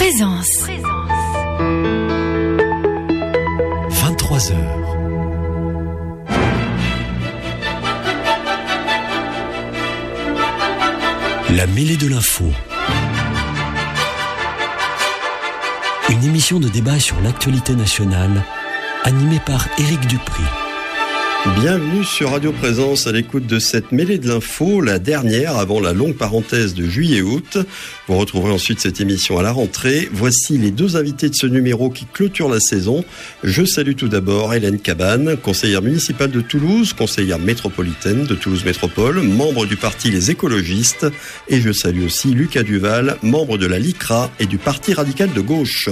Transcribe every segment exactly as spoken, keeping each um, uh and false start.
Présence. vingt-trois heures. La mêlée de l'info. Une émission de débat sur l'actualité nationale, animée par Éric Dupri. Bienvenue sur Radio Présence à l'écoute de cette mêlée de l'info, la dernière avant la longue parenthèse de juillet-août. Vous retrouverez ensuite cette émission à la rentrée. Voici les deux invités de ce numéro qui clôturent la saison. Je salue tout d'abord Hélène Cabane, conseillère municipale de Toulouse, conseillère métropolitaine de Toulouse Métropole, membre du parti Les Écologistes. Et je salue aussi Lucas Duval, membre de la LICRA et du Parti radical de gauche.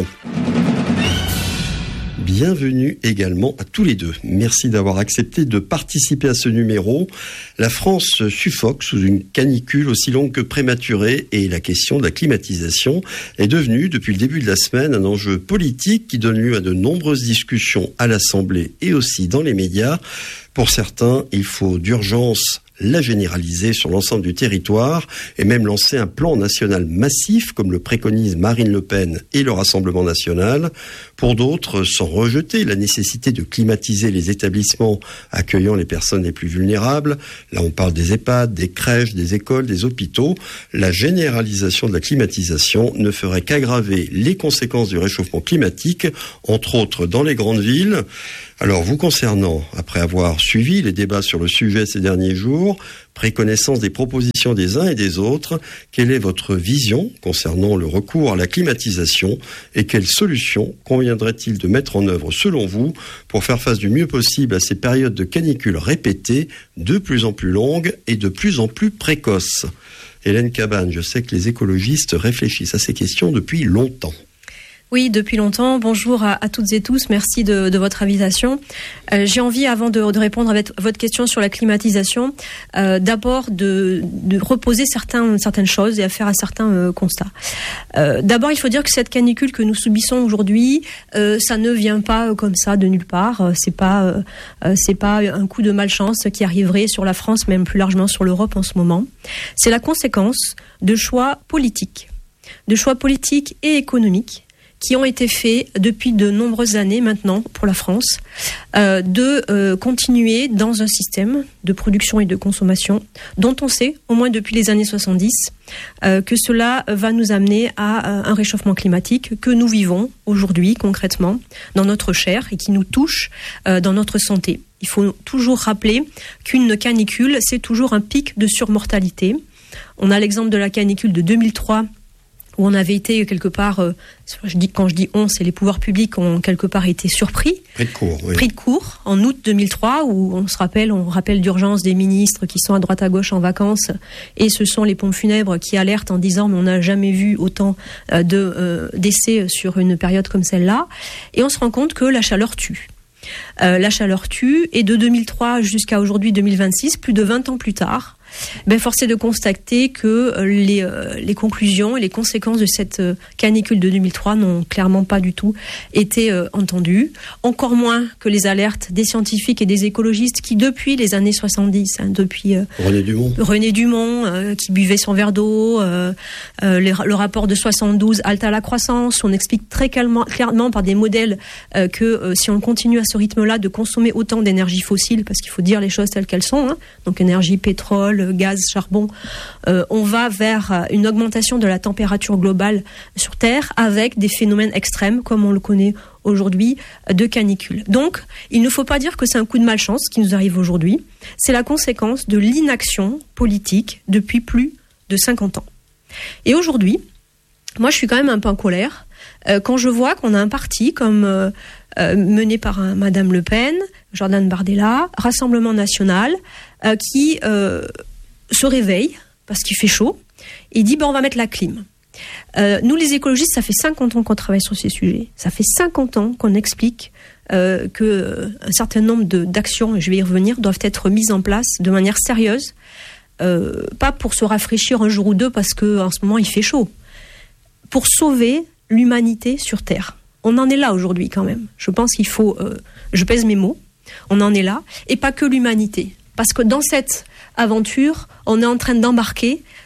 Bienvenue également à tous les deux. Merci d'avoir accepté de participer à ce numéro. La France suffoque sous une canicule aussi longue que prématurée et la question de la climatisation est devenue, depuis le début de la semaine, un enjeu politique qui donne lieu à de nombreuses discussions à l'Assemblée et aussi dans les médias. Pour certains, il faut d'urgence la généraliser sur l'ensemble du territoire et même lancer un plan national massif comme le préconisent Marine Le Pen et le Rassemblement national. Pour d'autres, sans rejeter la nécessité de climatiser les établissements accueillant les personnes les plus vulnérables. Là, on parle des EHPAD, des crèches, des écoles, des hôpitaux. La généralisation de la climatisation ne ferait qu'aggraver les conséquences du réchauffement climatique, entre autres dans les grandes villes. Alors, vous concernant, après avoir suivi les débats sur le sujet ces derniers jours, pris connaissance des propositions des uns et des autres, quelle est votre vision concernant le recours à la climatisation et quelles solutions conviendrait-il de mettre en œuvre selon vous pour faire face du mieux possible à ces périodes de canicule répétées, de plus en plus longues et de plus en plus précoces ? Hélène Cabane, je sais que les écologistes réfléchissent à ces questions depuis longtemps. Oui, depuis longtemps. Bonjour à, à toutes et tous. Merci de, de votre invitation. Euh, j'ai envie, avant de, de répondre à votre question sur la climatisation, euh, d'abord de, de reposer certains, certaines choses et à faire un certain euh, constat. Euh, d'abord, il faut dire que cette canicule que nous subissons aujourd'hui, euh, ça ne vient pas comme ça de nulle part. C'est pas, euh, c'est pas un coup de malchance qui arriverait sur la France, même plus largement sur l'Europe en ce moment. C'est la conséquence de choix politiques, de choix politiques et économiques qui ont été faits depuis de nombreuses années maintenant pour la France, euh, de euh, continuer dans un système de production et de consommation dont on sait, au moins depuis les années soixante-dix, euh, que cela va nous amener à euh, un réchauffement climatique que nous vivons aujourd'hui concrètement dans notre chair et qui nous touche euh, dans notre santé. Il faut toujours rappeler qu'une canicule, c'est toujours un pic de surmortalité. On a l'exemple de la canicule de deux mille trois, où on avait été quelque part, euh, je dis, quand je dis on, c'est les pouvoirs publics ont quelque part été surpris. Pris de court, oui. Pris de court, en août deux mille trois, où on se rappelle, on rappelle d'urgence des ministres qui sont à droite à gauche en vacances, et ce sont les pompes funèbres qui alertent en disant mais on n'a jamais vu autant euh, de euh, décès sur une période comme celle-là, et on se rend compte que la chaleur tue. Euh, la chaleur tue, et de deux mille trois jusqu'à aujourd'hui deux mille vingt-six, plus de vingt ans plus tard, ben force est de constater que euh, les, euh, les conclusions et les conséquences de cette euh, canicule de deux mille trois n'ont clairement pas du tout été euh, entendues, encore moins que les alertes des scientifiques et des écologistes qui, depuis les années soixante-dix, hein, depuis euh, René Dumont, René Dumont euh, qui buvait son verre d'eau, euh, euh, les, le rapport de soixante-douze, Halte à la croissance, on explique très clairement, clairement par des modèles euh, que euh, si on continue à ce rythme-là de consommer autant d'énergie fossile, parce qu'il faut dire les choses telles qu'elles sont, hein, donc énergie, pétrole, gaz, charbon, euh, on va vers une augmentation de la température globale sur Terre avec des phénomènes extrêmes, comme on le connaît aujourd'hui, de canicule. Donc, il ne faut pas dire que c'est un coup de malchance qui nous arrive aujourd'hui. C'est la conséquence de l'inaction politique depuis plus de cinquante ans. Et aujourd'hui, moi, je suis quand même un peu en colère euh, quand je vois qu'on a un parti comme euh, euh, mené par un, Madame Le Pen, Jordan Bardella, Rassemblement national, euh, qui euh, se réveille parce qu'il fait chaud et dit ben, on va mettre la clim. Euh, nous les écologistes, ça fait cinquante ans qu'on travaille sur ces sujets. Ça fait cinquante ans qu'on explique euh, qu'un euh, certain nombre de, d'actions, et je vais y revenir, doivent être mises en place de manière sérieuse, euh, pas pour se rafraîchir un jour ou deux parce qu'en ce moment il fait chaud, pour sauver l'humanité sur Terre. On en est là aujourd'hui quand même. Je pense qu'il faut, euh, je pèse mes mots, on en est là, et pas que l'humanité. Parce que dans cette aventure, on est en train d'embarquer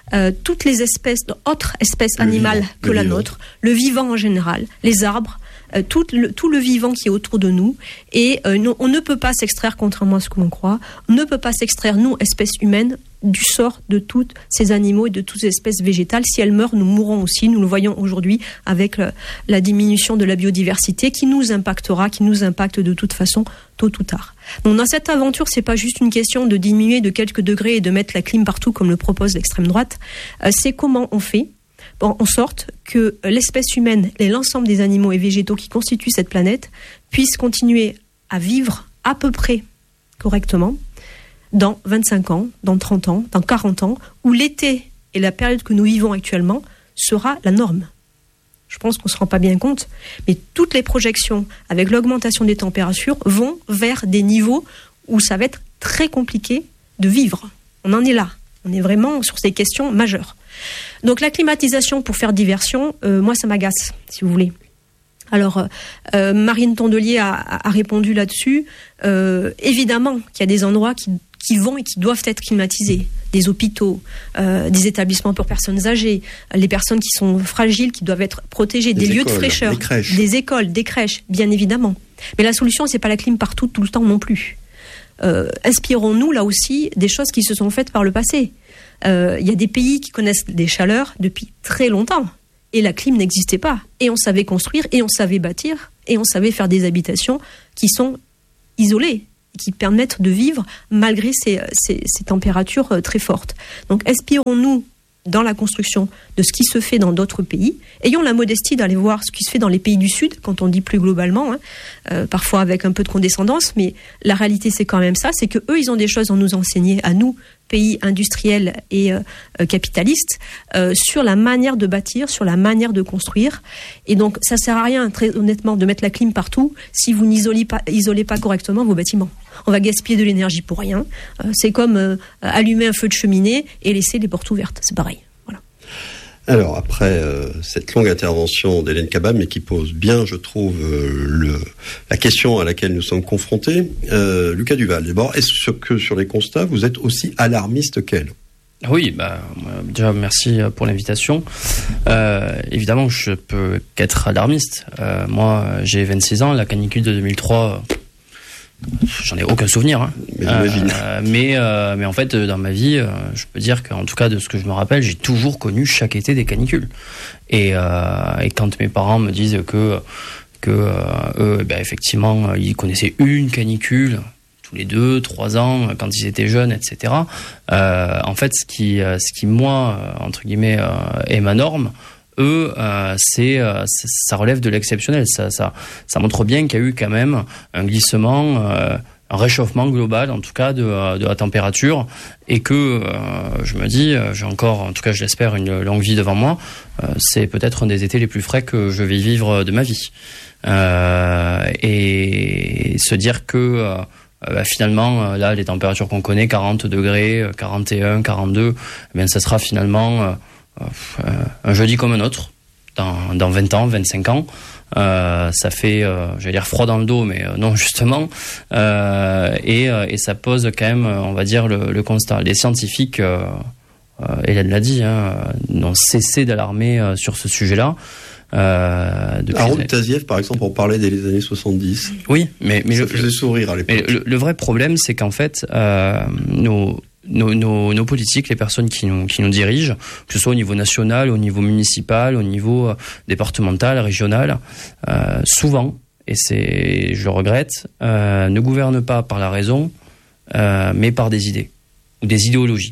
euh, toutes les espèces, autres espèces le animales vivant, que le la vivant. nôtre, le vivant en général, les arbres, euh, tout, le, tout le vivant qui est autour de nous. Et euh, non, on ne peut pas s'extraire, contrairement à ce que l'on croit, on ne peut pas s'extraire, nous, espèces humaines, du sort de tous ces animaux et de toutes ces espèces végétales. Si elles meurent, nous mourrons aussi. Nous le voyons aujourd'hui avec le, la diminution de la biodiversité qui nous impactera, qui nous impacte de toute façon tôt ou tard. Donc dans cette aventure, c'est pas juste une question de diminuer de quelques degrés et de mettre la clim partout comme le propose l'extrême droite. Euh, c'est comment on fait en sorte que l'espèce humaine et l'ensemble des animaux et végétaux qui constituent cette planète puissent continuer à vivre à peu près correctement dans vingt-cinq ans, dans trente ans, dans quarante ans, où l'été et la période que nous vivons actuellement sera la norme. Je pense qu'on ne se rend pas bien compte, mais toutes les projections avec l'augmentation des températures vont vers des niveaux où ça va être très compliqué de vivre. On en est là. On est vraiment sur ces questions majeures. Donc la climatisation pour faire diversion, euh, moi ça m'agace, si vous voulez. Alors, euh, Marine Tondelier a, a répondu là-dessus. Euh, évidemment qu'il y a des endroits qui, qui vont et qui doivent être climatisés. Des hôpitaux, euh, des établissements pour personnes âgées, les personnes qui sont fragiles, qui doivent être protégées, des, des lieux écoles, de fraîcheur, des, crèches. des écoles, des crèches, bien évidemment. Mais la solution, c'est pas la clim partout, tout le temps non plus. Euh, inspirons-nous là aussi des choses qui se sont faites par le passé. Il euh, y a des pays qui connaissent des chaleurs depuis très longtemps. Et la clim n'existait pas. Et on savait construire, et on savait bâtir, et on savait faire des habitations qui sont isolées, qui permettent de vivre malgré ces, ces, ces températures très fortes. Donc, inspirons-nous dans la construction de ce qui se fait dans d'autres pays. Ayons la modestie d'aller voir ce qui se fait dans les pays du Sud, quand on dit plus globalement, hein, euh, parfois avec un peu de condescendance, mais la réalité, c'est quand même ça, c'est que eux, ils ont des choses à nous enseigner, à nous, pays industriels et euh, capitalistes, euh, sur la manière de bâtir, sur la manière de construire. Et donc, ça sert à rien, très honnêtement, de mettre la clim partout si vous n'isolez pas, isolez pas correctement vos bâtiments. On va gaspiller de l'énergie pour rien. Euh, c'est comme euh, allumer un feu de cheminée et laisser les portes ouvertes. C'est pareil. Voilà. Alors, après euh, cette longue intervention d'Hélène Cabam, mais qui pose bien, je trouve, euh, le, la question à laquelle nous sommes confrontés, euh, Lucas Duval, d'abord, est-ce que sur les constats, vous êtes aussi alarmiste qu'elle ? Oui, bah, déjà, merci pour l'invitation. Euh, évidemment, je peux qu'être alarmiste. Euh, moi, j'ai vingt-six ans, la canicule de deux mille trois... J'en ai aucun souvenir, hein. mais, euh, mais, euh, mais en fait, dans ma vie, euh, je peux dire qu'en tout cas, de ce que je me rappelle, j'ai toujours connu chaque été des canicules. Et, euh, et quand mes parents me disent que, que euh, eux, ben, effectivement, ils connaissaient une canicule tous les deux, trois ans, quand ils étaient jeunes, et cetera. Euh, en fait, ce qui, ce qui moi, entre guillemets, euh, est ma norme, eux, euh, c'est, euh, ça relève de l'exceptionnel. Ça, ça, ça montre bien qu'il y a eu quand même un glissement, euh, un réchauffement global, en tout cas, de, de la température, et que euh, je me dis, j'ai encore, en tout cas, je l'espère, une longue vie devant moi. Euh, c'est peut-être un des étés les plus frais que je vais vivre de ma vie. Euh, et se dire que euh, bah, finalement, là, les températures qu'on connaît, quarante degrés, quarante et un, quarante-deux, eh bien, ça sera finalement euh, Euh, un jeudi comme un autre, dans, dans vingt ans, vingt-cinq ans. Euh, ça fait, euh, j'allais dire froid dans le dos, mais euh, non, justement. Euh, et, euh, et ça pose quand même, on va dire, le, le constat. Les scientifiques, euh, euh, Hélène l'a dit, hein, n'ont cessé d'alarmer euh, sur ce sujet-là. Euh, Harold Taziev, par exemple, on parlait dès les années soixante-dix. Oui, mais, mais ça le, faisait sourire à l'époque. Mais le, le vrai problème, c'est qu'en fait, euh, nos Nos, nos, nos politiques, les personnes qui nous, qui nous dirigent, que ce soit au niveau national, au niveau municipal, au niveau euh, départemental, régional, euh, souvent, et c'est, je le regrette, euh, ne gouvernent pas par la raison, euh, mais par des idées ou des idéologies.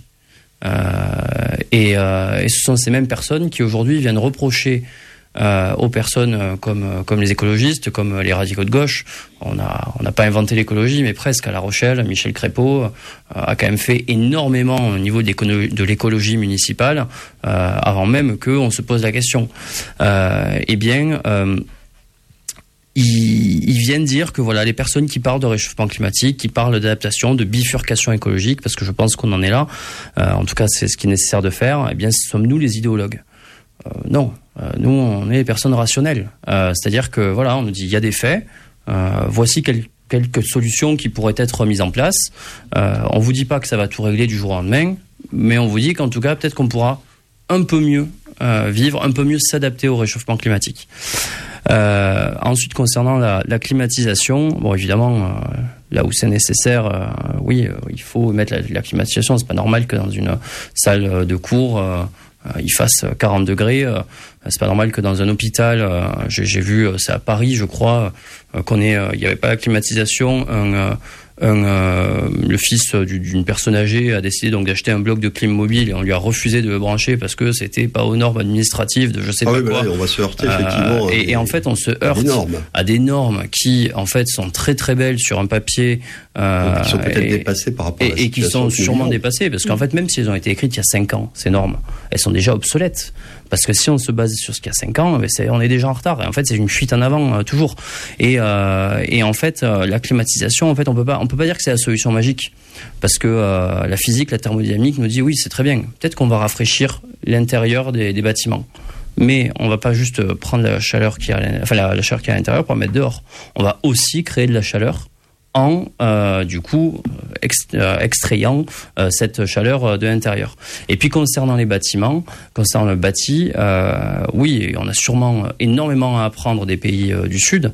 Euh, et, euh, et ce sont ces mêmes personnes qui aujourd'hui viennent reprocher Euh, aux personnes comme comme les écologistes, comme les radicaux de gauche. On a on n'a pas inventé l'écologie, mais presque. À La Rochelle, Michel Crépeau euh, a quand même fait énormément au niveau de l'écologie municipale euh, avant même qu'on se pose la question. Euh, eh bien, euh, ils, ils viennent dire que voilà, les personnes qui parlent de réchauffement climatique, qui parlent d'adaptation, de bifurcation écologique, parce que je pense qu'on en est là. Euh, en tout cas, c'est ce qui est nécessaire de faire. Eh bien, sommes-nous les idéologues ? Euh, non, euh, nous on est des personnes rationnelles. Euh, c'est-à-dire que voilà, on nous dit il y a des faits, euh, voici quel, quelques solutions qui pourraient être mises en place. Euh, on vous dit pas que ça va tout régler du jour au lendemain, mais on vous dit qu'en tout cas peut-être qu'on pourra un peu mieux euh, vivre, un peu mieux s'adapter au réchauffement climatique. Euh, ensuite, concernant la, la climatisation, bon, évidemment, euh, là où c'est nécessaire, euh, oui, euh, il faut mettre la, la climatisation. C'est pas normal que dans une salle de cours, euh, il fasse quarante degrés. Euh, c'est pas normal que dans un hôpital, euh, j'ai, j'ai vu, c'est à Paris, je crois, euh, qu'on ait, il n'y avait pas la climatisation. Un, euh, Un, euh, le fils d'une personne âgée a décidé donc d'acheter un bloc de clim mobile et on lui a refusé de le brancher parce que c'était pas aux normes administratives de je sais ah pas oui, quoi. Bah oui, on va se heurter effectivement. Euh, et, et en fait, on se heurte à des, à des normes qui en fait sont très très belles sur un papier, euh, qui sont peut-être et, dépassées par rapport à la et, et qui sont sûrement dépassées parce qu'en mmh. fait, même si elles ont été écrites il y a cinq ans, ces normes, elles sont déjà obsolètes. Parce que si on se base sur ce qu'il y a cinq ans, c'est, on est déjà en retard. Et en fait, c'est une fuite en avant euh, toujours. Et, euh, et en fait, euh, la climatisation, en fait, on peut pas, on peut pas dire que c'est la solution magique, parce que euh, la physique, la thermodynamique nous dit oui, c'est très bien. Peut-être qu'on va rafraîchir l'intérieur des, des bâtiments, mais on va pas juste prendre la chaleur qui a, enfin la, la chaleur qui est à l'intérieur pour la mettre dehors. On va aussi créer de la chaleur en euh, du coup ex, euh, extrayant euh, cette chaleur de l'intérieur. Et puis concernant les bâtiments, concernant le bâti, euh, oui, on a sûrement énormément à apprendre des pays euh, du Sud.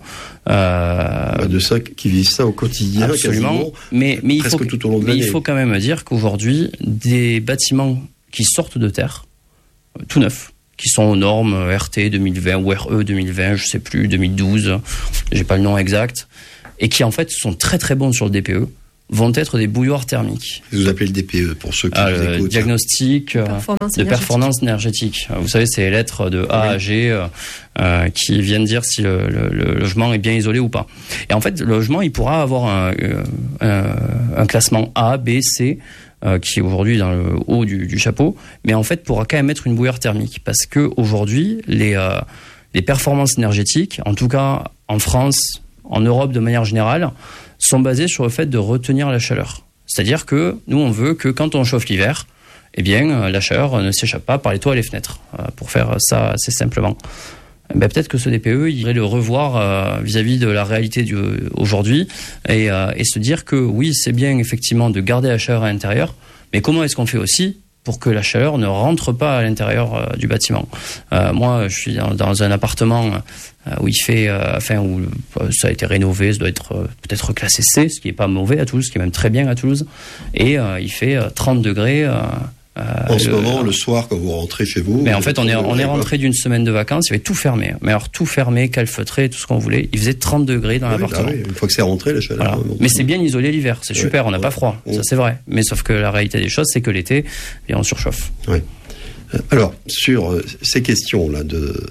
Euh, bah de ça qui vivent ça au quotidien, absolument. Quasiment, mais mais il faut tout au long de mais l'année. il faut quand même dire qu'aujourd'hui des bâtiments qui sortent de terre, tout neufs, qui sont aux normes R T deux mille vingt ou R E deux mille vingt, je sais plus, deux mille douze, j'ai pas le nom exact, et qui en fait sont très très bons sur le D P E, vont être des bouilloires thermiques. Vous appelez le D P E pour ceux qui ah, vous le écoutent. Diagnostic euh, performance de performance énergétique. Vous savez, c'est les lettres de A oui. à G euh, euh, qui viennent dire si le, le, le logement est bien isolé ou pas. Et en fait, le logement, il pourra avoir un, un, un classement A, B, C, euh, qui est aujourd'hui dans le haut du, du chapeau, mais en fait pourra quand même être une bouilloire thermique, parce que aujourd'hui, les, euh, les performances énergétiques, en tout cas en France, en Europe de manière générale, sont basées sur le fait de retenir la chaleur. C'est-à-dire que nous, on veut que quand on chauffe l'hiver, eh bien, la chaleur ne s'échappe pas par les toits et les fenêtres, euh, pour faire ça assez simplement. Ben, peut-être que ce D P E, il faudrait le revoir euh, vis-à-vis de la réalité d'aujourd'hui et, euh, et se dire que oui, c'est bien effectivement de garder la chaleur à l'intérieur, mais comment est-ce qu'on fait aussi pour que la chaleur ne rentre pas à l'intérieur euh, du bâtiment. Euh, moi, je suis dans, dans un appartement euh, où il fait, euh, enfin où euh, ça a été rénové, ça doit être euh, peut-être classé C, ce qui est pas mauvais à Toulouse, ce qui est même très bien à Toulouse, et euh, il fait euh, trente degrés. Euh, en ce le, moment, le soir, quand vous rentrez chez vous. Mais en fait, on est on est rentré d'une semaine de vacances, il y avait tout fermé. Mais alors tout fermé, calfeutré, tout ce qu'on voulait. Il faisait trente degrés dans oui, l'appartement. Bah oui, une fois que c'est rentré, la chaleur. Voilà. Mais c'est bien isolé l'hiver, c'est ouais, super, on n'a ouais, pas froid, ouais. Ça c'est vrai. Mais sauf que la réalité des choses, c'est que l'été, et on surchauffe. Oui. Alors sur euh, ces questions là de.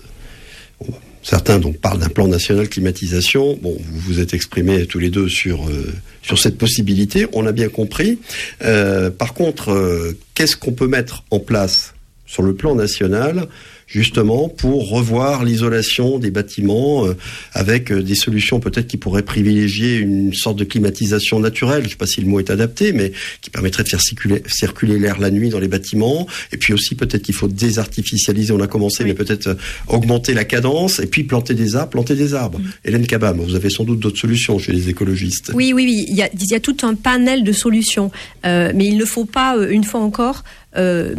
Certains donc parlent d'un plan national climatisation. Bon, vous vous êtes exprimés tous les deux sur euh, sur cette possibilité. On a bien compris. Euh, par contre, euh, qu'est-ce qu'on peut mettre en place sur le plan national, justement, pour revoir l'isolation des bâtiments euh, avec euh, des solutions peut-être qui pourraient privilégier une sorte de climatisation naturelle, je ne sais pas si le mot est adapté, mais qui permettrait de faire circuler, circuler l'air la nuit dans les bâtiments, et puis aussi peut-être qu'il faut désartificialiser, on a commencé, oui. mais peut-être euh, augmenter la cadence, et puis planter des arbres, planter des arbres. Mmh. Hélène Cabam, vous avez sans doute d'autres solutions chez les écologistes. Oui, oui, oui, il y a, il y a tout un panel de solutions, euh, mais il ne faut pas, euh, une fois encore... Euh,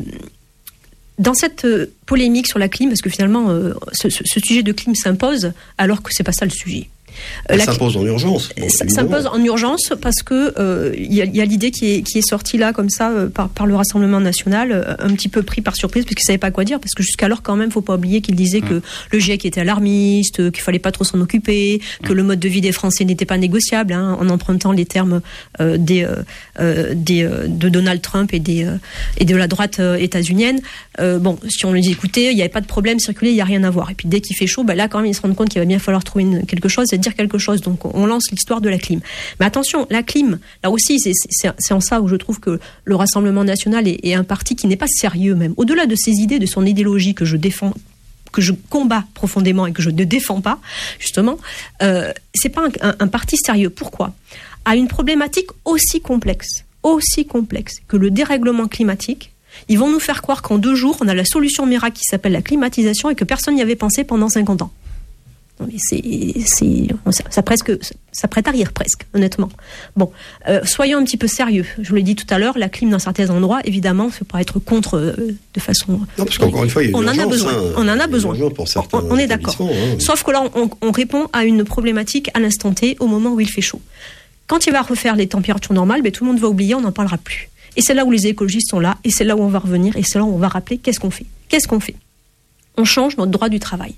Dans cette euh, polémique sur la clim, parce que finalement, euh, ce, ce sujet de clim s'impose, alors que c'est pas ça le sujet. Euh, ça s'impose en urgence. Bon, ça s'impose en urgence parce que il euh, y a, y a l'idée qui est, qui est sortie là comme ça euh, par, par le Rassemblement national, euh, un petit peu pris par surprise parce qu'ils savaient pas quoi dire, parce que jusqu'alors quand même, faut pas oublier qu'ils disaient mmh. que le GIEC était alarmiste, euh, qu'il fallait pas trop s'en occuper, mmh. que le mode de vie des Français n'était pas négociable, hein, en empruntant les termes euh, des, euh, des euh, de Donald Trump et des euh, et de la droite euh, états-unienne. Euh, bon, si on lui dit écoutez, il y avait pas de problème, circuler, il y a rien à voir. Et puis dès qu'il fait chaud, bah là quand même ils se rendent compte qu'il va bien falloir trouver une, quelque chose, c'est dire quelque chose. Donc on lance l'histoire de la clim. Mais attention, la clim, là aussi, c'est, c'est, c'est en ça où je trouve que le Rassemblement national est, est un parti qui n'est pas sérieux même. Au-delà de ses idées, de son idéologie que je défends, que je combats profondément et que je ne défends pas, justement, euh, c'est pas un, un, un parti sérieux. Pourquoi ? À une problématique aussi complexe, aussi complexe que le dérèglement climatique, ils vont nous faire croire qu'en deux jours, on a la solution miracle qui s'appelle la climatisation et que personne n'y avait pensé pendant cinquante ans. C'est, c'est, ça presque, ça prête à rire presque, honnêtement. Bon, euh, soyons un petit peu sérieux. Je vous l'ai dit tout à l'heure, la clim dans certains endroits, évidemment, c'est pour être contre euh, de façon. Non, parce qu'encore une fois, il y a une on urgence, en a besoin. Hein, on en a besoin. Pour certains on, on est d'accord. Hein. Sauf que là, on, on répond à une problématique à l'instant T, au moment où il fait chaud. Quand il va refaire les températures normales, ben, tout le monde va oublier, on n'en parlera plus. Et c'est là où les écologistes sont là, et c'est là où on va revenir, et c'est là où on va rappeler qu'est-ce qu'on fait. Qu'est-ce qu'on fait ? On change notre droit du travail.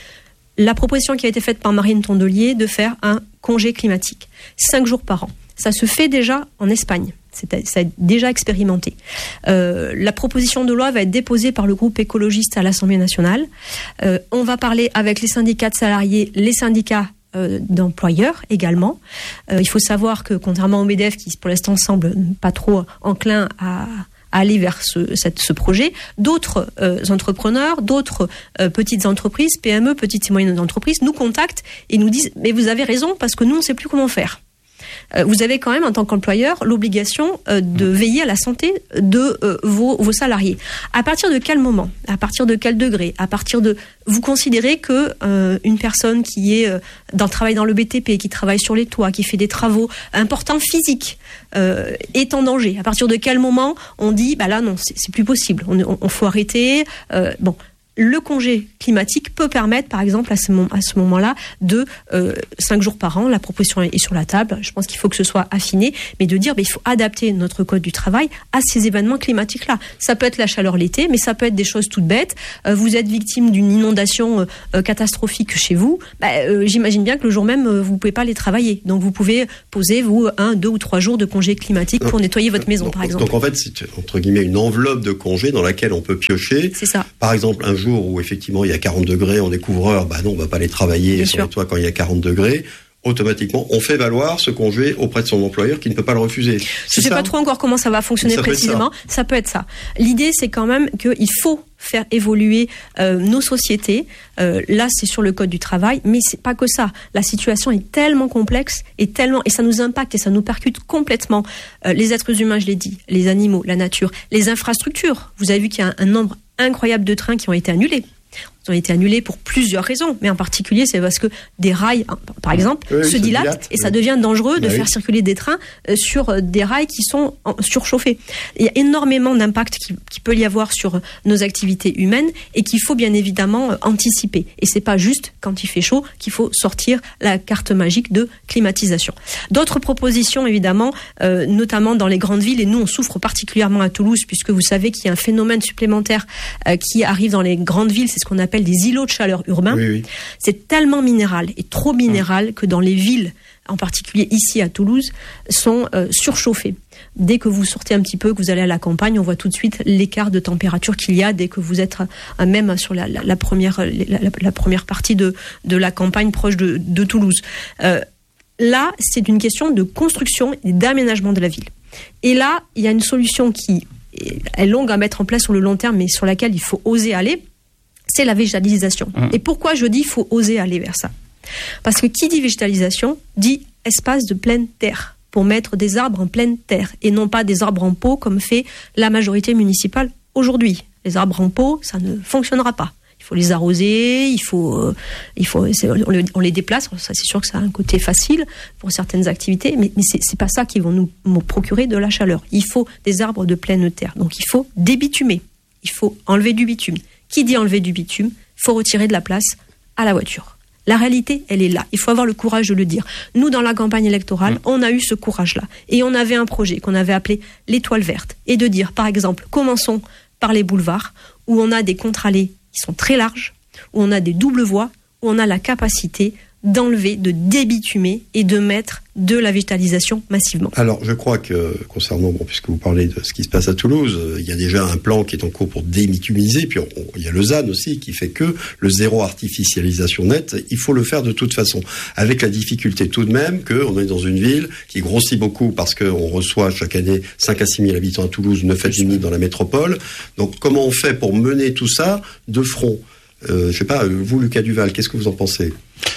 La proposition qui a été faite par Marine Tondelier de faire un congé climatique, cinq jours par an. Ça se fait déjà en Espagne. C'est, ça a déjà expérimenté. Euh, la proposition de loi va être déposée par le groupe écologiste à l'Assemblée nationale. Euh, on va parler avec les syndicats de salariés, les syndicats euh, d'employeurs également. Euh, il faut savoir que contrairement au MEDEF, qui pour l'instant semble pas trop enclin à à aller vers ce, cette, ce projet, d'autres euh, entrepreneurs, d'autres euh, petites entreprises, P M E, petites et moyennes entreprises, nous contactent et nous disent « mais vous avez raison parce que nous, on ne sait plus comment faire ». Euh, vous avez quand même, en tant qu'employeur, l'obligation euh, de veiller à la santé de euh, vos, vos salariés. À partir de quel moment ? À partir de quel degré ? À partir de... Vous considérez que euh, une personne qui est euh, dans le travail dans le B T P, qui travaille sur les toits, qui fait des travaux importants physiques, euh, est en danger. À partir de quel moment on dit, bah là non, c'est, c'est plus possible, on, on, on faut arrêter. Euh, bon. Le congé climatique peut permettre, par exemple, à ce, moment, à ce moment-là, de euh, cinq jours par an. La proposition est sur la table. Je pense qu'il faut que ce soit affiné, mais de dire, bah, il faut adapter notre code du travail à ces événements climatiques-là. Ça peut être la chaleur l'été, mais ça peut être des choses toutes bêtes. Euh, vous êtes victime d'une inondation euh, catastrophique chez vous. Bah, euh, j'imagine bien que le jour même, euh, vous pouvez pas aller travailler. Donc, vous pouvez poser vous un, deux ou trois jours de congé climatique pour nettoyer votre maison, donc, par exemple. Donc, en fait, c'est entre guillemets une enveloppe de congé dans laquelle on peut piocher. C'est ça. Par exemple, un jour où effectivement il y a quarante degrés, on est couvreur, bah non, on va pas aller travailler Bien sur sûr. les toits quand il y a quarante degrés. Automatiquement, on fait valoir ce congé auprès de son employeur qui ne peut pas le refuser. Je ne sais pas trop encore comment ça va fonctionner ça précisément. Peut ça. ça peut être ça. L'idée, c'est quand même qu'il faut faire évoluer euh, nos sociétés. Euh, là, c'est sur le code du travail, mais c'est pas que ça. La situation est tellement complexe et tellement et ça nous impacte et ça nous percute complètement. Euh, les êtres humains, je l'ai dit, les animaux, la nature, les infrastructures. Vous avez vu qu'il y a un, un nombre incroyable de trains qui ont été annulés. Ils ont été annulés pour plusieurs raisons, mais en particulier, c'est parce que des rails, par exemple, oui, se dilatent dilate, et oui. ça devient dangereux de bah faire oui. circuler des trains sur des rails qui sont surchauffés. Il y a énormément d'impact qui, qui peut y avoir sur nos activités humaines et qu'il faut bien évidemment anticiper. Et c'est pas juste quand il fait chaud qu'il faut sortir la carte magique de climatisation. D'autres propositions, évidemment, euh, notamment dans les grandes villes, et nous on souffre particulièrement à Toulouse, puisque vous savez qu'il y a un phénomène supplémentaire euh, qui arrive dans les grandes villes, c'est ce qu'on appelle des îlots de chaleur urbains. Oui, oui. C'est tellement minéral et trop minéral mmh. que dans les villes, en particulier ici à Toulouse, sont euh, surchauffées. Dès que vous sortez un petit peu, que vous allez à la campagne, on voit tout de suite l'écart de température qu'il y a dès que vous êtes euh, même sur la, la, la, première, la, la première partie de, de la campagne proche de, de Toulouse. Euh, là, c'est une question de construction et d'aménagement de la ville. Et là, il y a une solution qui est longue à mettre en place sur le long terme, mais sur laquelle il faut oser aller. C'est la végétalisation. Mmh. Et pourquoi je dis qu'il faut oser aller vers ça ? Parce que qui dit végétalisation dit espace de pleine terre, pour mettre des arbres en pleine terre, et non pas des arbres en pot comme fait la majorité municipale aujourd'hui. Les arbres en pot, ça ne fonctionnera pas. Il faut les arroser, il faut, euh, il faut, on, les, on les déplace. Ça, c'est sûr que ça a un côté facile pour certaines activités, mais, mais c'est, c'est pas ça qui va nous, nous procurer de la chaleur. Il faut des arbres de pleine terre. Donc il faut débitumer. Il faut enlever du bitume. Qui dit enlever du bitume, il faut retirer de la place à la voiture. La réalité, elle est là. Il faut avoir le courage de le dire. Nous, dans la campagne électorale, mmh. on a eu ce courage-là. Et on avait un projet qu'on avait appelé l'étoile verte. Et de dire, par exemple, commençons par les boulevards, où on a des contre-allées qui sont très larges, où on a des doubles voies, où on a la capacité d'enlever, de débitumer et de mettre de la végétalisation massivement. Alors, je crois que, concernant, bon, puisque vous parlez de ce qui se passe à Toulouse, euh, il y a déjà un plan qui est en cours pour débitumiser, puis on, on, il y a le Z A N aussi qui fait que le zéro artificialisation nette, il faut le faire de toute façon. Avec la difficulté tout de même qu'on est dans une ville qui grossit beaucoup parce qu'on reçoit chaque année cinq à six mille habitants à Toulouse, neuf à dix mille dans la métropole. Donc, comment on fait pour mener tout ça de front ? euh, Je sais pas, vous, Lucas Duval, qu'est-ce que vous en pensez ?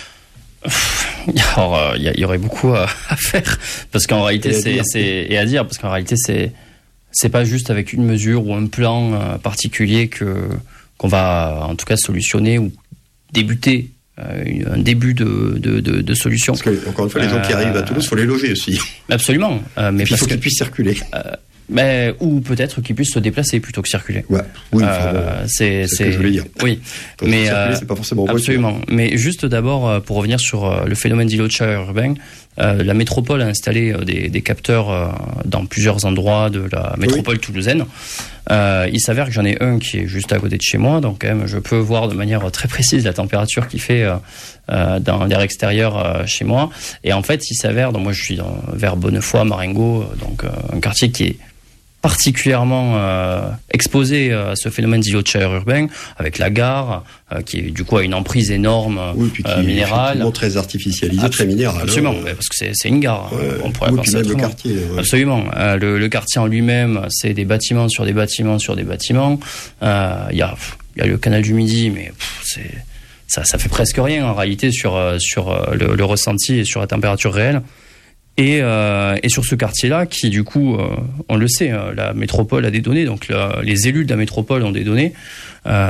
Alors, il euh, y, y aurait beaucoup à, à faire parce qu'en réalité, et c'est, c'est et à dire parce qu'en réalité, c'est c'est pas juste avec une mesure ou un plan euh, particulier que qu'on va en tout cas solutionner ou débuter euh, un début de, de, de, de solution. Parce que, encore une fois, les gens qui Euh, arrivent à Toulouse, il faut les loger aussi. Absolument. Euh, mais Il parce faut qu'ils que, puissent circuler. euh, mais, ou peut-être qu'ils puissent se déplacer plutôt que circuler. Ouais. Oui, Euh, enfin, bon, c'est, c'est ce que je voulais dire. Oui. Quand mais, mais circuler, euh, c'est pas forcément en voiture. Absolument. Mais juste d'abord, euh, pour revenir sur euh, le phénomène d'îlot de chaleur urbain, euh, la métropole a installé euh, des, des capteurs euh, dans plusieurs endroits de la métropole oui. toulousaine. Euh, il s'avère que j'en ai un qui est juste à côté de chez moi, donc quand même, je peux voir de manière très précise la température qu'il fait euh, euh, dans l'air extérieur euh, chez moi. Et en fait, il s'avère, donc moi je suis dans, vers Bonnefoy, Marengo, donc euh, un quartier qui est particulièrement euh, exposé euh, à ce phénomène d'îlot de chaleur urbain, avec la gare, euh, qui est, du coup a une emprise énorme oui, puis qui euh, minérale. Est très artificialisé, Absol- très minéral. Absolument, hein. parce que c'est, c'est une gare. Ouais, on pourrait oui, voir puis ça même le quartier. Ouais. Absolument. Euh, le, le quartier en lui-même, c'est des bâtiments sur des bâtiments sur des bâtiments. Il euh, y, a, y a le canal du Midi, mais pff, c'est, ça, ça fait presque rien en réalité sur, sur le, le ressenti et sur la température réelle. Et, euh, et sur ce quartier-là, qui du coup, euh, on le sait, euh, la métropole a des données, donc la, les élus de la métropole ont des données, euh,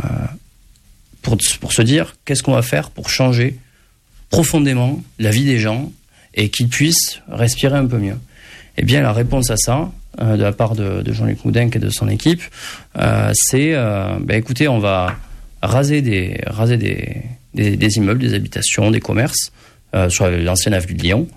pour, pour se dire qu'est-ce qu'on va faire pour changer profondément la vie des gens et qu'ils puissent respirer un peu mieux. Eh bien, la réponse à ça, euh, de la part de, de Jean-Luc Moudenc et de son équipe, euh, c'est, euh, bah, écoutez, on va raser des, raser des, des, des immeubles, des habitations, des commerces, euh, sur l'ancienne avenue de Lyon.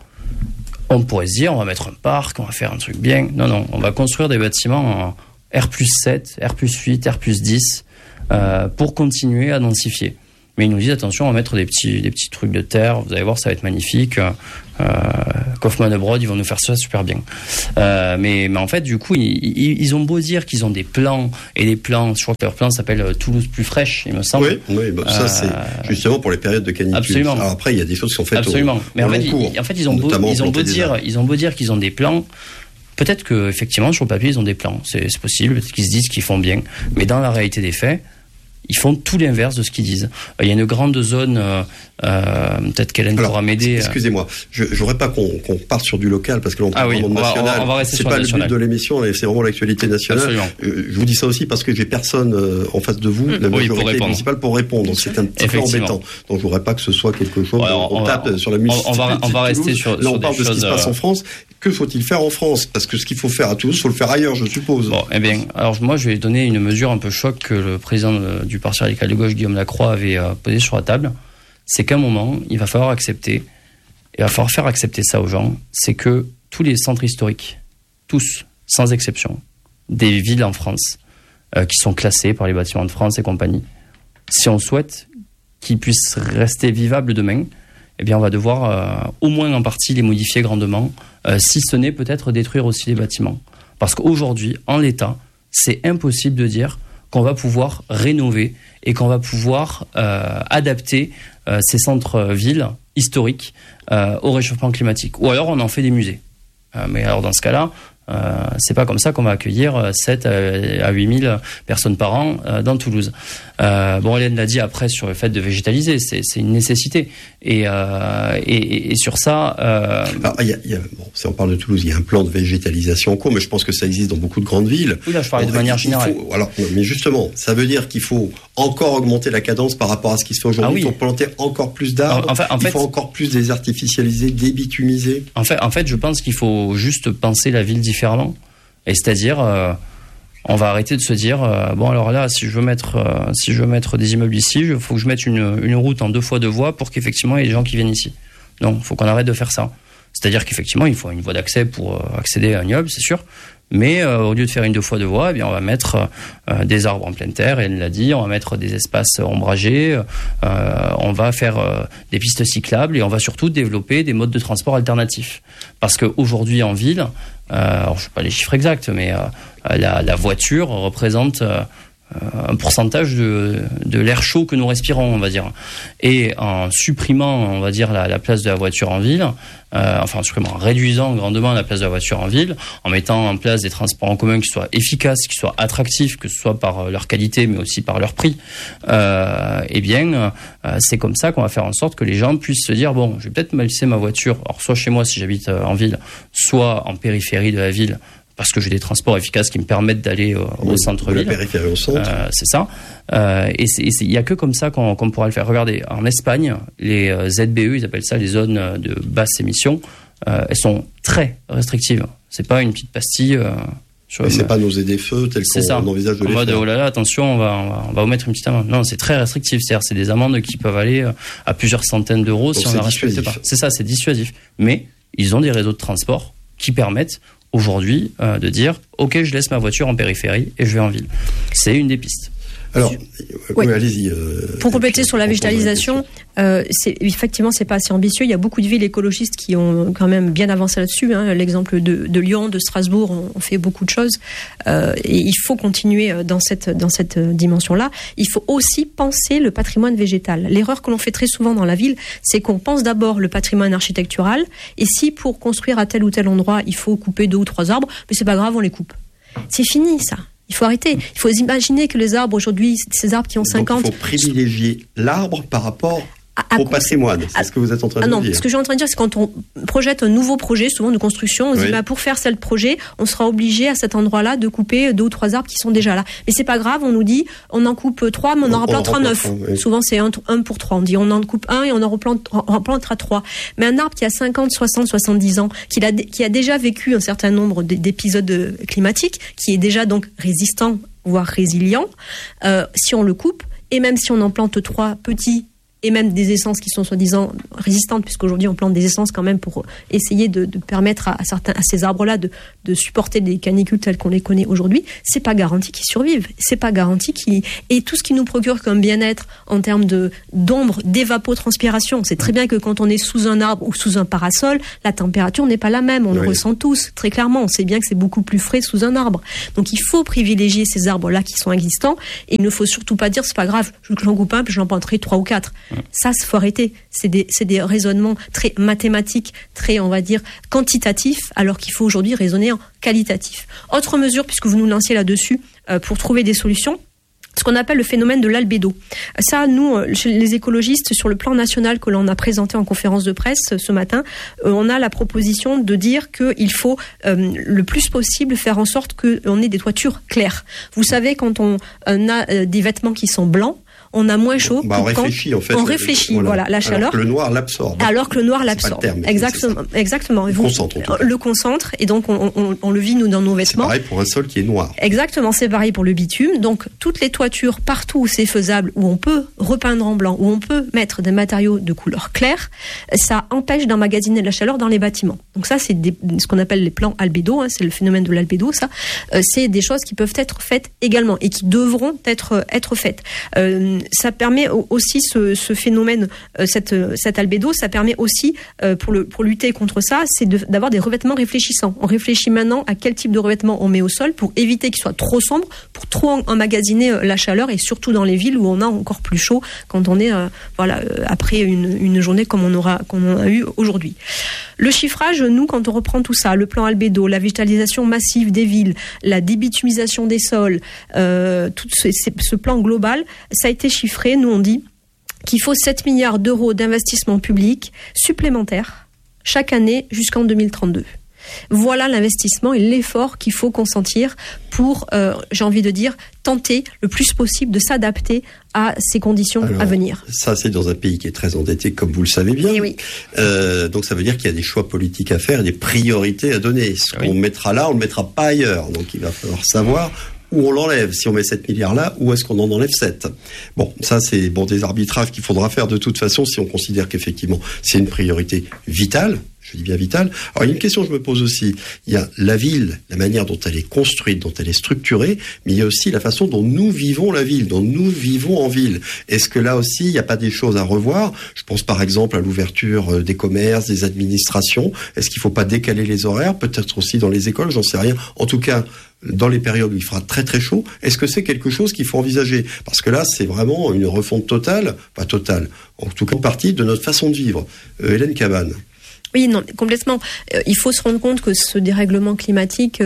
On pourrait se dire, on va mettre un parc, on va faire un truc bien. Non, non, on va construire des bâtiments en R plus sept, R plus huit, R plus dix, euh, pour continuer à densifier. Mais ils nous disent, attention, on va mettre des petits, des petits trucs de terre, vous allez voir, ça va être magnifique. Euh, Kaufmann Broad, ils vont nous faire ça super bien. Euh, mais, mais en fait, du coup, ils, ils, ils ont beau dire qu'ils ont des plans, et les plans, je crois que leur plan s'appelle Toulouse plus fraîche, il me semble. Oui, oui bah, ça, euh, c'est justement pour les périodes de canicule. Absolument. Alors après, il y a des choses qui sont faites absolument. au, mais au en, fait, long cours. Ils, en fait, ils ont beau, ils ont beau dire, ils ont beau dire qu'ils ont des plans. Peut-être que, effectivement, sur le papier, ils ont des plans. C'est, c'est possible. Peut-être qu'ils se disent qu'ils font bien. Mais dans la réalité des faits, ils font tout l'inverse de ce qu'ils disent. Il y a une grande zone, euh, euh, peut-être qu'Hélène Alors, pourra m'aider. Excusez-moi, je n'aurais pas qu'on, qu'on parte sur du local, parce que l'on parle ah oui, vraiment de national. On va, on va rester c'est sur pas le le but de l'émission, c'est vraiment l'actualité nationale. Euh, je vous dis ça aussi parce que j'ai personne euh, en face de vous, mmh. la oui, majorité municipale, pour répondre. Donc c'est un petit peu embêtant. Donc je voudrais pas que ce soit quelque chose, Alors, on, on tape va, sur la municipalité. On va, on va rester sur, Là, sur on parle de ce qui se passe en France. Que faut-il faire en France? Parce que ce qu'il faut faire à Toulouse, il faut le faire ailleurs, je suppose. Bon, eh bien, alors moi, je vais donner une mesure un peu choc que le président du Parti radical de gauche, Guillaume Lacroix, avait euh, posée sur la table. C'est qu'à un moment, il va falloir accepter, il va falloir faire accepter ça aux gens, c'est que tous les centres historiques, tous, sans exception, des villes en France, euh, qui sont classées par les Bâtiments de France et compagnie, si on souhaite qu'ils puissent rester vivables demain, eh bien, on va devoir euh, au moins en partie les modifier grandement, euh, si ce n'est peut-être détruire aussi les bâtiments. Parce qu'aujourd'hui, en l'état, c'est impossible de dire qu'on va pouvoir rénover et qu'on va pouvoir euh, adapter euh, ces centres-villes historiques euh, au réchauffement climatique. Ou alors on en fait des musées. Euh, mais alors dans ce cas-là, Euh, c'est pas comme ça qu'on va accueillir sept à huit mille personnes par an euh, dans Toulouse. Euh, bon, Hélène l'a dit après sur le fait de végétaliser, c'est, c'est une nécessité. Et, euh, et, et sur ça... Euh... Alors, y a, y a, bon, si on parle de Toulouse, il y a un plan de végétalisation en cours, mais je pense que ça existe dans beaucoup de grandes villes. Oui, là, je parlais bon, de manière générale. Faut, alors, mais justement, ça veut dire qu'il faut encore augmenter la cadence par rapport à ce qui se fait aujourd'hui. Ah oui. Il faut planter encore plus d'arbres. En fait, en il fait, faut encore plus désartificialiser, débitumiser. En fait, en fait, je pense qu'il faut juste penser la ville différemment. Et c'est-à-dire, euh, on va arrêter de se dire, euh, bon alors là, si je veux mettre, euh, si je veux mettre des immeubles ici, il faut que je mette une, une route en deux fois deux voies pour qu'effectivement il y ait des gens qui viennent ici. Non, il faut qu'on arrête de faire ça. C'est-à-dire qu'effectivement, il faut une voie d'accès pour euh, accéder à un immeuble, c'est sûr. Mais euh, au lieu de faire une deux fois deux voies, eh bien, on va mettre euh, des arbres en pleine terre, elle l'a dit, on va mettre des espaces ombragés, euh, on va faire euh, des pistes cyclables et on va surtout développer des modes de transport alternatifs. Parce qu'aujourd'hui en ville, euh, alors je ne sais pas les chiffres exacts, mais euh, la, la voiture représente euh, un pourcentage de, de l'air chaud que nous respirons, on va dire. Et en supprimant, on va dire, la, la place de la voiture en ville, euh, enfin en supprimant, en réduisant grandement la place de la voiture en ville, en mettant en place des transports en commun qui soient efficaces, qui soient attractifs, que ce soit par leur qualité, mais aussi par leur prix, euh, eh bien, euh, c'est comme ça qu'on va faire en sorte que les gens puissent se dire, bon, je vais peut-être me laisser ma voiture, alors soit chez moi si j'habite en ville, soit en périphérie de la ville, parce que j'ai des transports efficaces qui me permettent d'aller euh, oui, au centre-ville. La périphérie au centre. Euh, c'est ça. Euh, et il n'y a que comme ça qu'on, qu'on pourra le faire. Regardez, en Espagne, les euh, Z B E, ils appellent ça les zones de basse émission, euh, elles sont très restrictives. C'est pas une petite pastille. Euh, Mais c'est pas nos Z F E tel qu'on on envisage de en les mode, faire. oh là là, attention, on va, on va, on va vous mettre une petite amende. Non, c'est très restrictif. C'est-à-dire, c'est des amendes qui peuvent aller à plusieurs centaines d'euros. Donc si on ne respecte pas. C'est ça, c'est dissuasif. Mais ils ont des réseaux de transport qui permettent aujourd'hui euh, de dire, ok, je laisse ma voiture en périphérie et je vais en ville. C'est une des pistes. Alors, oui. oui, allez-y. Euh, Pour compléter sur la végétalisation, euh, c'est, effectivement, c'est pas assez ambitieux. Il y a beaucoup de villes écologistes qui ont quand même bien avancé là-dessus. Hein. L'exemple de, de Lyon, de Strasbourg, on, on fait beaucoup de choses. Euh, et il faut continuer dans cette, dans cette dimension-là. Il faut aussi penser le patrimoine végétal. L'erreur que l'on fait très souvent dans la ville, c'est qu'on pense d'abord le patrimoine architectural. Et si pour construire à tel ou tel endroit, il faut couper deux ou trois arbres, mais c'est pas grave, on les coupe. C'est fini, ça. Il faut arrêter. Il faut imaginer que les arbres aujourd'hui, ces arbres qui ont cinquante... Donc il faut privilégier l'arbre par rapport à, à, au patrimoine. C'est à, ce que vous êtes en train de ah non, dire. Ce que je suis en train de dire, c'est quand on projette un nouveau projet, souvent de construction, on se oui. dit bah, pour faire ce projet, on sera obligé à cet endroit-là de couper deux ou trois arbres qui sont déjà là. Mais c'est pas grave, on nous dit on en coupe trois, mais on, on en replantera neuf. Oui. Souvent c'est un, un pour trois. On dit on en coupe un et on en replante, on replantera trois. Mais un arbre qui a cinquante, soixante, soixante-dix ans, qui a, qui a déjà vécu un certain nombre d'épisodes climatiques, qui est déjà donc résistant, voire résilient, euh, si on le coupe, et même si on en plante trois petits, et même des essences qui sont soi-disant résistantes, puisqu'aujourd'hui on plante des essences quand même pour essayer de, de permettre à, à certains, à ces arbres-là de, de supporter des canicules telles qu'on les connaît aujourd'hui, c'est pas garanti qu'ils survivent, c'est pas garanti qu'ils... Et tout ce qui nous procure comme bien-être en termes de, d'ombre, d'évapotranspiration, c'est très bien que quand on est sous un arbre ou sous un parasol, la température n'est pas la même, on oui. le ressent tous, très clairement, on sait bien que c'est beaucoup plus frais sous un arbre. Donc il faut privilégier ces arbres-là qui sont existants, et il ne faut surtout pas dire c'est pas grave, j'en coupe un puis j'en planterai trois ou quatre. Ça, il faut arrêter. C'est des, c'est des raisonnements très mathématiques, très, on va dire, quantitatifs, alors qu'il faut aujourd'hui raisonner en qualitatif. Autre mesure, puisque vous nous lanciez là-dessus, euh, pour trouver des solutions, ce qu'on appelle le phénomène de l'albédo. Ça, nous, chez les écologistes, sur le plan national que l'on a présenté en conférence de presse ce matin, on a la proposition de dire qu'il faut euh, le plus possible faire en sorte qu'on ait des toitures claires. Vous savez, quand on, on a des vêtements qui sont blancs, on a moins chaud. Bah, on réfléchit, en fait. On réfléchit, voilà, voilà la chaleur. Alors que le noir l'absorbe. Alors que le noir l'absorbe. C'est pas le terme, exactement, c'est exactement. Le concentre, en tout cas. Le concentre, et donc on, on, on le vit, nous, dans nos vêtements. C'est pareil pour un sol qui est noir. Exactement, c'est pareil pour le bitume. Donc, toutes les toitures, partout où c'est faisable, où on peut repeindre en blanc, où on peut mettre des matériaux de couleur claire, ça empêche d'emmagasiner de la chaleur dans les bâtiments. Donc ça, c'est des, ce qu'on appelle les plans albédo, hein, c'est le phénomène de l'albédo, ça. Euh, c'est des choses qui peuvent être faites également, et qui devront être, être faites. Euh, ça permet aussi ce, ce phénomène, euh, cette, cet albédo, ça permet aussi, euh, pour, le, pour lutter contre ça, c'est de, d'avoir des revêtements réfléchissants. On réfléchit maintenant à quel type de revêtement on met au sol pour éviter qu'il soit trop sombre, pour trop emmagasiner la chaleur, et surtout dans les villes où on a encore plus chaud quand on est euh, voilà, euh, après une, une journée comme on aura qu'on a eu aujourd'hui. Le chiffrage, nous, quand on reprend tout ça, le plan albédo, la végétalisation massive des villes, la débitumisation des sols, euh, tout ce, ce plan global, ça a été chiffré. Nous, on dit qu'il faut sept milliards d'euros d'investissement public supplémentaires chaque année jusqu'en deux mille trente-deux. Voilà l'investissement et l'effort qu'il faut consentir pour, euh, j'ai envie de dire, tenter le plus possible de s'adapter à ces conditions Alors, à venir. Ça, c'est dans un pays qui est très endetté, comme vous le savez bien. Et oui. Euh, donc, ça veut dire qu'il y a des choix politiques à faire et des priorités à donner. Ce oui. qu'on mettra là, on ne le mettra pas ailleurs. Donc, il va falloir savoir où on l'enlève. Si on met sept milliards là, où est-ce qu'on en enlève sept? Bon, ça, c'est bon des arbitrages qu'il faudra faire de toute façon si on considère qu'effectivement, c'est une priorité vitale. Je dis bien vitale. Alors, il y a une question que je me pose aussi. Il y a la ville, la manière dont elle est construite, dont elle est structurée, mais il y a aussi la façon dont nous vivons la ville, dont nous vivons en ville. Est-ce que là aussi, il n'y a pas des choses à revoir? Je pense par exemple à l'ouverture des commerces, des administrations. Est-ce qu'il ne faut pas décaler les horaires? Peut-être aussi dans les écoles, j'en sais rien. En tout cas, dans les périodes où il fera très très chaud, est-ce que c'est quelque chose qu'il faut envisager? Parce que là, c'est vraiment une refonte totale, pas totale, en tout cas partie de notre façon de vivre. Euh, Hélène Cabane. Oui, non, complètement. Euh, il faut se rendre compte que ce dérèglement climatique, euh,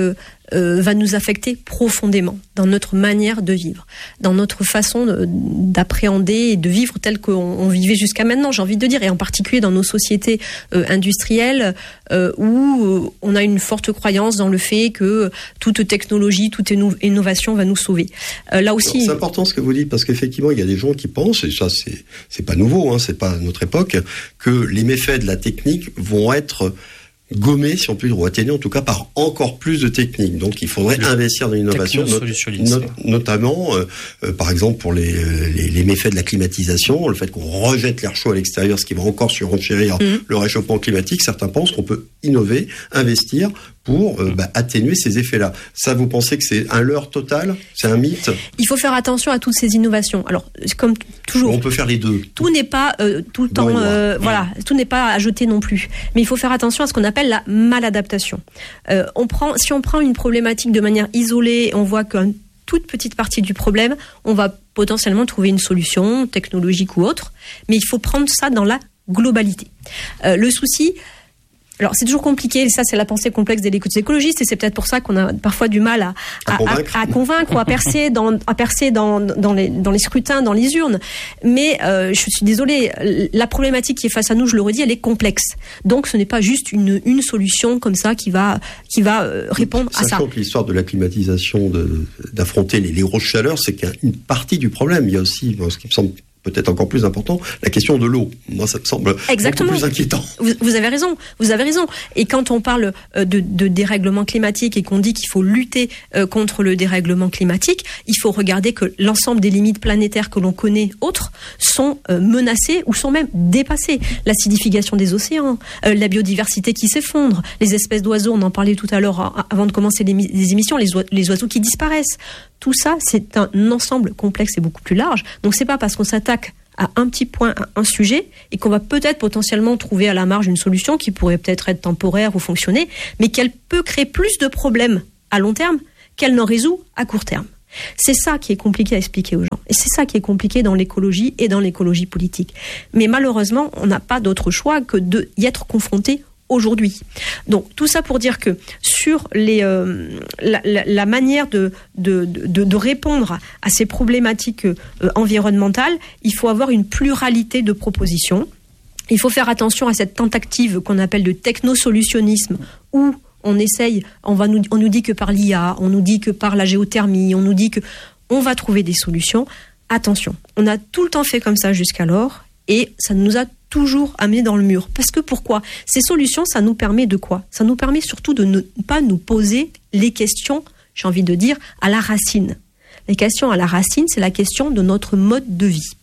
euh, va nous affecter profondément dans notre manière de vivre, dans notre façon de, d'appréhender et de vivre tel qu'on on vivait jusqu'à maintenant, j'ai envie de dire, et en particulier dans nos sociétés euh, industrielles euh, où euh, on a une forte croyance dans le fait que toute technologie, toute innovation va nous sauver. Euh, là aussi, c'est important ce que vous dites, parce qu'effectivement, il y a des gens qui pensent, et ça c'est c'est pas nouveau, hein, c'est pas notre époque, que les méfaits de la technique vont être gommés, si on peut dire, ou atténués en tout cas par encore plus de techniques. Donc il faudrait le investir dans l'innovation, not- not- notamment, euh, euh, par exemple pour les, les, les méfaits de la climatisation, le fait qu'on rejette l'air chaud à l'extérieur, ce qui va encore surenchérir mmh. le réchauffement climatique. Certains pensent qu'on peut innover, investir pour euh, bah, atténuer ces effets-là. Ça, vous pensez que c'est un leurre total ? C'est un mythe ? Il faut faire attention à toutes ces innovations. Alors, comme toujours, on peut faire les deux. Tout n'est pas euh, tout le temps, euh, voilà, tout n'est pas à jeter non plus. Mais il faut faire attention à ce qu'on appelle la maladaptation. Euh, on prend, si on prend une problématique de manière isolée, on voit qu'une toute petite partie du problème, on va potentiellement trouver une solution technologique ou autre. Mais il faut prendre ça dans la globalité. Euh, le souci. Alors, c'est toujours compliqué, et ça, c'est la pensée complexe des écologistes, et c'est peut-être pour ça qu'on a parfois du mal à, à, à, convaincre. à, à convaincre ou à percer, dans, à percer dans, dans, les, dans les scrutins, dans les urnes. Mais euh, je suis désolée, la problématique qui est face à nous, je le redis, elle est complexe. Donc, ce n'est pas juste une, une solution comme ça qui va, qui va euh, répondre Sachant à ça. Sachant que l'histoire de la climatisation, de, d'affronter les, les grosses chaleurs, c'est qu'une partie du problème. Il y a aussi, ce qui me semble peut-être encore plus important, la question de l'eau. Moi, ça me semble Exactement. beaucoup plus inquiétant. Vous, vous avez raison, vous avez raison. Et quand on parle de, de dérèglement climatique et qu'on dit qu'il faut lutter contre le dérèglement climatique, il faut regarder que l'ensemble des limites planétaires que l'on connaît, autres, sont menacées ou sont même dépassées. L'acidification des océans, la biodiversité qui s'effondre, les espèces d'oiseaux, on en parlait tout à l'heure avant de commencer les, les émissions, les, les oiseaux qui disparaissent. Tout ça, c'est un ensemble complexe et beaucoup plus large. Donc, c'est pas parce qu'on s'attaque à un petit point, à un sujet, et qu'on va peut-être potentiellement trouver à la marge une solution qui pourrait peut-être être temporaire ou fonctionner, mais qu'elle peut créer plus de problèmes à long terme qu'elle n'en résout à court terme. C'est ça qui est compliqué à expliquer aux gens. Et c'est ça qui est compliqué dans l'écologie et dans l'écologie politique. Mais malheureusement, on n'a pas d'autre choix que d'y être confronté aujourd'hui. Donc tout ça pour dire que sur les, euh, la, la, la manière de, de, de, de répondre à ces problématiques euh, environnementales, il faut avoir une pluralité de propositions. Il faut faire attention à cette tentative qu'on appelle de technosolutionnisme, où on essaye, on, va nous, on nous dit que par l'I A, on nous dit que par la géothermie, on nous dit que on va trouver des solutions. Attention, on a tout le temps fait comme ça jusqu'alors, et ça nous a toujours amené dans le mur. Parce que pourquoi ? Ces solutions, ça nous permet de quoi ? Ça nous permet surtout de ne pas nous poser les questions, j'ai envie de dire, à la racine. Les questions à la racine, c'est la question de notre mode de vie.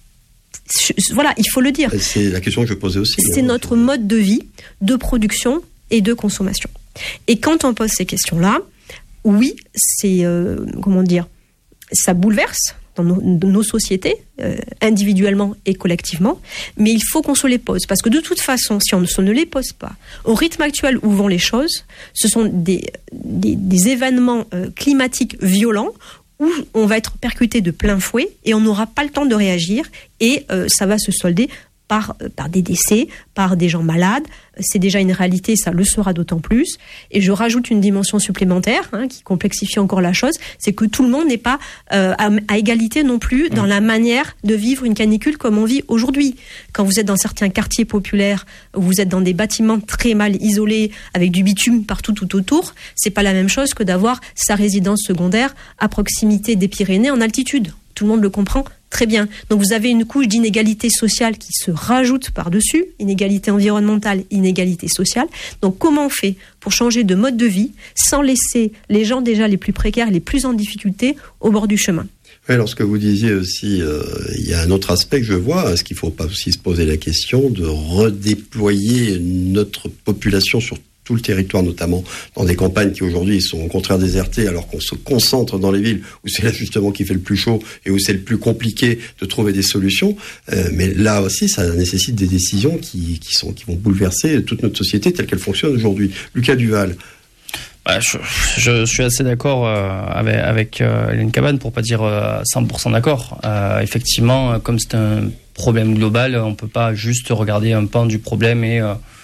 Voilà, il faut le dire. C'est la question que je posais aussi. C'est hein. notre mode de vie, de production et de consommation. Et quand on pose ces questions-là, oui, c'est, euh, comment dire, ça bouleverse dans nos, dans nos sociétés, euh, individuellement et collectivement, mais il faut qu'on se les pose, parce que de toute façon, si on ne se ne les pose pas, au rythme actuel où vont les choses, ce sont des, des, des événements euh, climatiques violents où on va être percuté de plein fouet et on n'aura pas le temps de réagir, et euh, ça va se solder par, par des décès, par des gens malades. C'est déjà une réalité, ça le sera d'autant plus. Et je rajoute une dimension supplémentaire hein, qui complexifie encore la chose, c'est que tout le monde n'est pas euh, à, à égalité non plus dans la manière de vivre une canicule comme on vit aujourd'hui. Quand vous êtes dans certains quartiers populaires, vous êtes dans des bâtiments très mal isolés, avec du bitume partout tout autour, c'est pas la même chose que d'avoir sa résidence secondaire à proximité des Pyrénées en altitude. Tout le monde le comprend très bien. Donc vous avez une couche d'inégalité sociale qui se rajoute par-dessus, inégalité environnementale, inégalité sociale. Donc comment on fait pour changer de mode de vie sans laisser les gens déjà les plus précaires, les plus en difficulté au bord du chemin ? Oui, lorsque vous disiez aussi, euh, il y a un autre aspect que je vois, est-ce qu'il ne faut pas aussi se poser la question de redéployer notre population sur tout le territoire, notamment dans des campagnes qui aujourd'hui sont au contraire désertées, alors qu'on se concentre dans les villes où c'est là justement qui fait le plus chaud et où c'est le plus compliqué de trouver des solutions. Euh, mais là aussi, ça nécessite des décisions qui, qui, sont, qui vont bouleverser toute notre société telle qu'elle fonctionne aujourd'hui. Lucas Duval. Bah, je, je suis assez d'accord euh, avec, avec euh, Hélène Cabane, pour pas dire euh, cent pour cent d'accord. Euh, effectivement, comme c'est un problème global, on peut pas juste regarder un pan du problème et... Euh,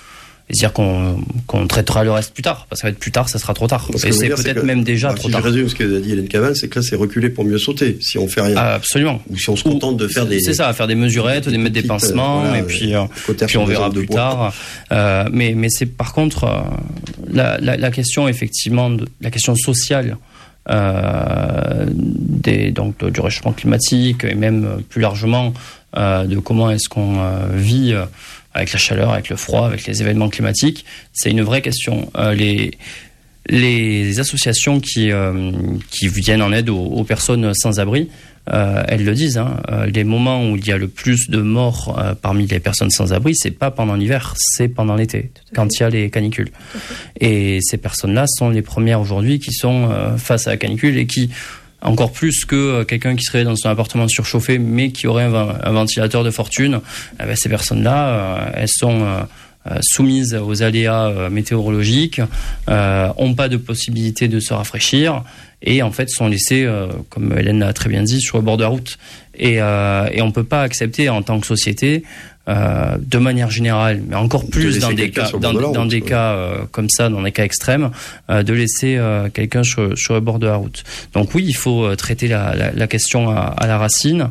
dire qu'on, qu'on traitera le reste plus tard, parce qu'en fait plus tard ça sera trop tard. Et c'est peut-être même déjà bah, trop si tard. Si je résume ce qu'a dit Hélène Caval, c'est que là c'est reculer pour mieux sauter si on fait rien. Ah, absolument. Ou si on se contente Ou, de faire des. C'est ça, faire des mesurettes, des, des mettre des pinsements, euh, voilà, et puis, euh, puis on verra plus tard. Euh, mais mais c'est par contre euh, la, la la question effectivement de, la question sociale. Euh, des, donc du réchauffement climatique et même plus largement euh, de comment est-ce qu'on euh, vit euh, avec la chaleur, avec le froid, avec les événements climatiques, c'est une vraie question. Euh, les les associations qui euh, qui viennent en aide aux, aux personnes sans abri, euh, elles le disent. Hein, euh, les moments où il y a le plus de morts euh, parmi les personnes sans abri, c'est pas pendant l'hiver, c'est pendant l'été, quand il y a les canicules. Et ces personnes-là sont les premières aujourd'hui qui sont euh, face à la canicule et qui, encore plus que euh, quelqu'un qui serait dans son appartement surchauffé, mais qui aurait un, un ventilateur de fortune, eh ben, ces personnes-là, euh, elles sont euh, soumises aux aléas euh, météorologiques, euh, ont pas de possibilité de se rafraîchir et en fait sont laissées, euh, comme Hélène l'a très bien dit, sur le bord de la route. Et, euh, et on peut pas accepter en tant que société, euh, de manière générale, mais encore plus dans des cas, dans, dans route, des ouais. cas euh, comme ça, dans des cas extrêmes, euh, de laisser euh, quelqu'un sur, sur le bord de la route. Donc oui, il faut euh, traiter la, la, la question à, à la racine.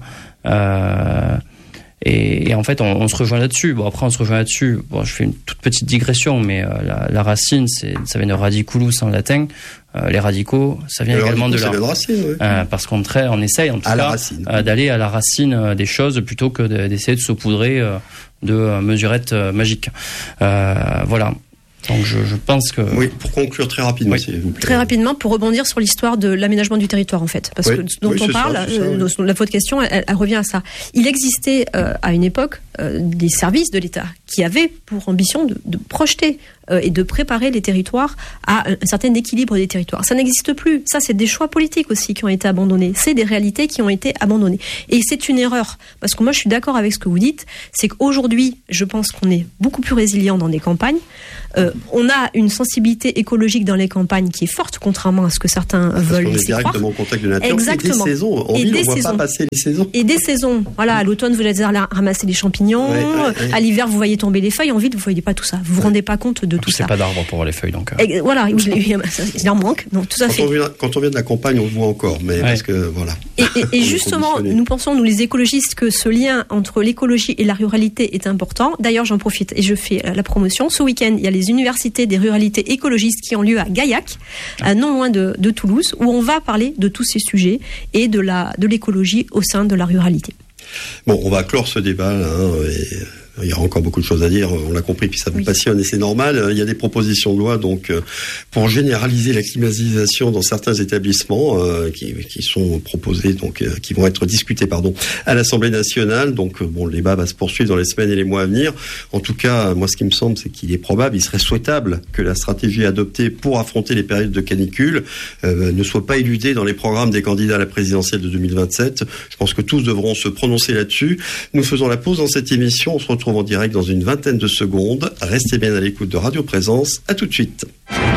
Euh, Et, et en fait, on, on se rejoint là-dessus. Bon, après, on se rejoint là-dessus. Bon, je fais une toute petite digression, mais euh, la, la racine, c'est, ça vient de radiculus en latin. Euh, les radicaux, ça vient le également de la de racine. Oui. Euh, parce qu'on traite, on essaye en tout à cas euh, d'aller à la racine euh, des choses plutôt que de, d'essayer de saupoudrer euh, de euh, mesurettes euh, magiques. Euh, voilà. Donc je, je pense que... Oui, pour conclure très rapidement, oui. s'il vous plaît. Très rapidement, pour rebondir sur l'histoire de l'aménagement du territoire, en fait. Parce oui. que dont oui, on parle, ça, euh, ça, oui. la votre question, elle, elle revient à ça. Il existait euh, à une époque euh, des services de l'État qui avaient pour ambition de, de projeter euh, et de préparer les territoires à un certain équilibre des territoires. Ça n'existe plus. Ça, c'est des choix politiques aussi qui ont été abandonnés. C'est des réalités qui ont été abandonnées. Et c'est une erreur. Parce que moi, je suis d'accord avec ce que vous dites. C'est qu'aujourd'hui, je pense qu'on est beaucoup plus résilient dans des campagnes. Euh, on a une sensibilité écologique dans les campagnes qui est forte, contrairement à ce que certains Parce veulent laisser croire. On est directement au contact de la nature. Exactement. Et des saisons. En et ville, des on ne voit saisons. pas passer les saisons. Et des saisons. Voilà, à l'automne, vous allez ramasser les champignons. Ouais, ouais, ouais. À l'hiver, vous voyez tomber les feuilles. En ville, vous ne voyez pas tout ça. Vous ne vous ouais. rendez pas compte de tout c'est ça. C'est pas d'arbre pour voir les feuilles, donc. Euh... Et, voilà, il en manque. Non, tout à quand fait. On vient, quand on vient de la campagne, on le voit encore. Mais ouais. parce que, voilà. Et, et, et justement, nous pensons, nous les écologistes, que ce lien entre l'écologie et la ruralité est important. D'ailleurs, j'en profite et je fais la promotion. Ce week-end, il y a les universités des ruralités écologistes qui ont lieu à Gaillac, ah. non loin de, de Toulouse, où on va parler de tous ces sujets et de, la, de l'écologie au sein de la ruralité. Bon, on va clore ce débat là, hein, et... Il y aura encore beaucoup de choses à dire, on l'a compris, puis ça vous oui. passionne et c'est normal. Il y a des propositions de loi donc pour généraliser la climatisation dans certains établissements euh, qui, qui sont proposés, donc euh, qui vont être discutés pardon à l'Assemblée nationale. Donc bon, le débat va se poursuivre dans les semaines et les mois à venir. En tout cas, moi ce qui me semble, c'est qu'il est probable, il serait souhaitable que la stratégie adoptée pour affronter les périodes de canicule euh, ne soit pas éludée dans les programmes des candidats à la présidentielle de deux mille vingt-sept. Je pense que tous devront se prononcer là-dessus. Nous faisons la pause dans cette émission. On se retrouve en direct dans une vingtaine de secondes. Restez bien à l'écoute de Radio Présence. À tout de suite.